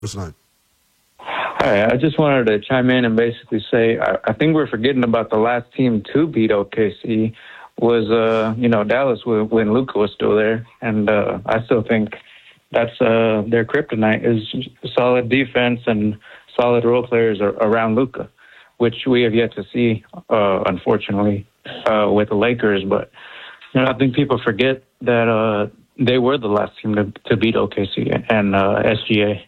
What's night? Hi, I just wanted to chime in and basically say I think we're forgetting about the last team to beat OKC was, Dallas when Luka was still there. And I still think that's their kryptonite is solid defense and solid role players around Luka, which we have yet to see, unfortunately, with the Lakers. But, I think people forget that they were the last team to beat OKC and SGA.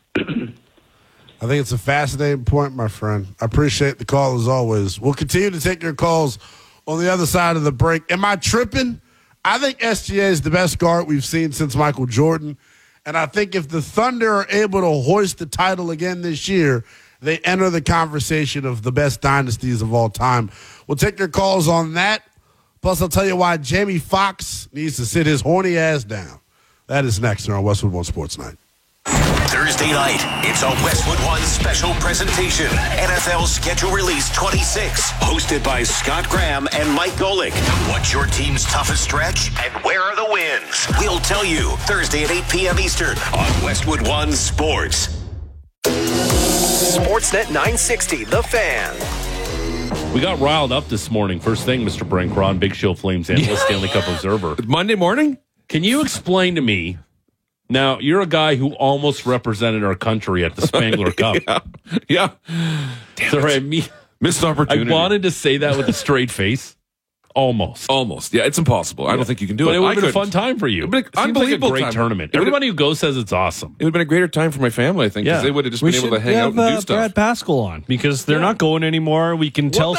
I think it's a fascinating point, my friend. I appreciate the call as always. We'll continue to take your calls on the other side of the break. Am I tripping? I think SGA is the best guard we've seen since Michael Jordan. And I think if the Thunder are able to hoist the title again this year, they enter the conversation of the best dynasties of all time. We'll take your calls on that. Plus, I'll tell you why Jamie Foxx needs to sit his horny ass down. That is next here on Westwood One Sports Night. Thursday night, it's a Westwood One special presentation. NFL Schedule Release 26, hosted by Scott Graham and Mike Golick. What's your team's toughest stretch, and where are the wins? We'll tell you Thursday at 8 p.m. Eastern on Westwood One Sports. Sportsnet 960, The Fan. We got riled up this morning. First thing, Mr. Brent Cron, Big Show Flames analyst, Stanley Cup observer. Monday morning? Can you explain to me? Now, you're a guy who almost represented our country at the Spangler Cup. Yeah. Sorry, Missed opportunity. I wanted to say that with a straight face. Almost. Yeah, it's impossible. I don't think you can do it. But it would have been a fun time for you. It would have been an unbelievable great time. tournament. Everybody who goes says it's awesome. It would have been a greater time for my family, I think, because they would have just been able to hang out and do stuff. Brad Pascal on because they're not going anymore. We can tell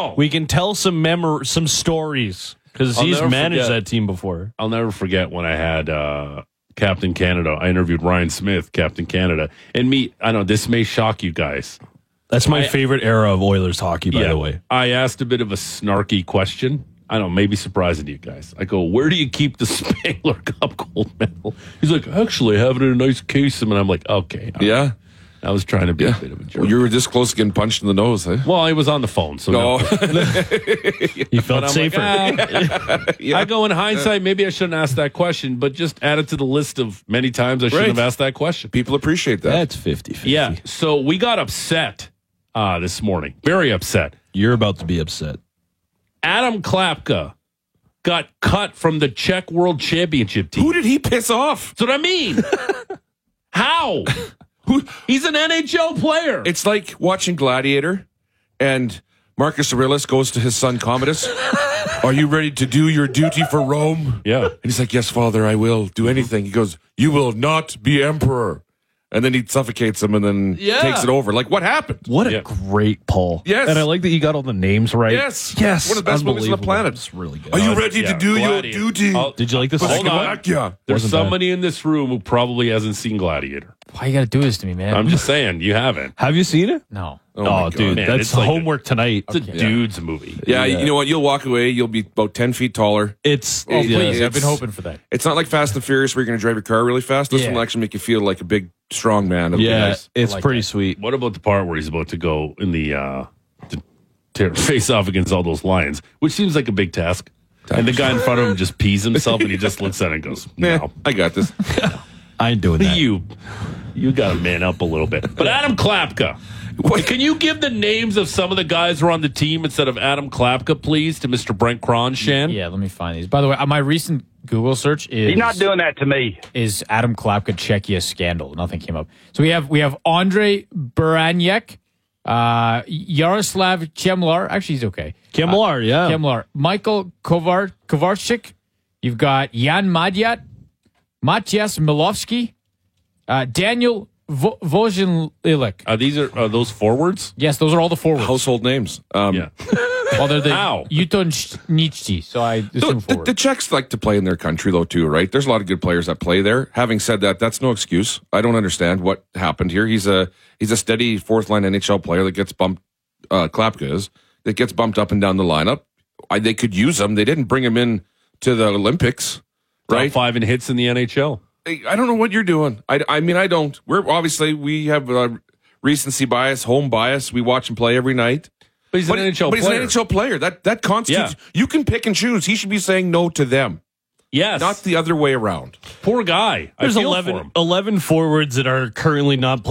some stories because he's managed that team before. I'll never forget when I had Captain Canada. I interviewed Ryan Smith, Captain Canada, and I know this may shock you guys. That's my favorite era of Oilers hockey, by the way. I asked a bit of a snarky question. I don't know, maybe surprising to you guys. I go, where do you keep the Spangler Cup gold medal? He's like, actually, I have it in a nice case. And I'm like, okay. Yeah. I was trying to be a bit of a jerk. Well, you were this close to getting punched in the nose, huh? Well, I was on the phone, so no. You felt safer. Like, I go in hindsight, maybe I shouldn't ask that question, but just add it to the list of many times I shouldn't have asked that question. People appreciate that. That's 50-50. Yeah, so we got upset this morning. Very upset. You're about to be upset. Adam Klapka got cut from the Czech World Championship team. Who did he piss off? That's what I mean. How? He's an NHL player. It's like watching Gladiator, and Marcus Aurelius goes to his son Commodus. Are you ready to do your duty for Rome? Yeah. And he's like, yes, father, I will do anything. He goes, you will not be emperor. And then he suffocates him and then takes it over. Like, what happened? What a great poll. Yes. And I like that you got all the names right. Yes. Yes. One of the best movies on the planet. It's really good. Are you ready to do your duty? Did you like this? Hold on. There's somebody in this room who probably hasn't seen Gladiator. Why you got to do this to me, man? I'm just saying, you haven't. Have you seen it? No. Oh, dude, Man, that's it's like homework tonight. It's a dude's movie. Yeah, you know what? You'll walk away. You'll be about 10 feet taller. It's please. I've been hoping for that. It's not like Fast and Furious where you're going to drive your car really fast. This one will actually make you feel like a big, strong man. It'll be nice. It's pretty sweet. What about the part where he's about to go in the to face off against all those lions, which seems like a big task. And the guy in front of him just pees himself, and he just looks at it and goes, "No, I got this." I ain't doing that. You got to man up a little bit. But Adam Klapka, can you give the names of some of the guys who are on the team instead of Adam Klapka, please, to Mr. Brent Cronshan? Yeah, let me find these. By the way, my recent Google search is... He's not doing that to me. ...is Adam Klapka Czechia scandal. Nothing came up. So we have Andre Baraniak, Yaroslav Kemlar. Actually, he's okay. Kemlar, yeah. Kemlar. Michael Kovarchik. You've got Jan Madyat, Matthias Milovsky, Daniel Vozinlilik. Are those forwards? Yes, those are all the forwards. Household names. Yeah. Well, they're the How? Utonchnichti, so I assume forward. The Czechs like to play in their country, though, too, right? There's a lot of good players that play there. Having said that, that's no excuse. I don't understand what happened here. He's a steady fourth-line NHL player that gets bumped, Klapka is, that gets bumped up and down the lineup. They could use him. They didn't bring him in to the Olympics, right? Top 5 in hits in the NHL. I don't know what you're doing. I mean, I don't. We have recency bias, home bias. We watch him play every night. But he's an NHL player. He's an NHL player. That constitutes. Yeah. You can pick and choose. He should be saying no to them. Yes. Not the other way around. Poor guy. There's I feel for him. 11 forwards that are currently not